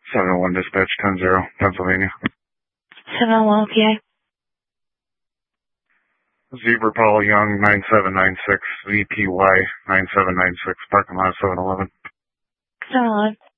701 dispatch 10-0, Pennsylvania. 701 PA. Zebra Paul Young 9796, VPY 9796, parking lot 711. 711.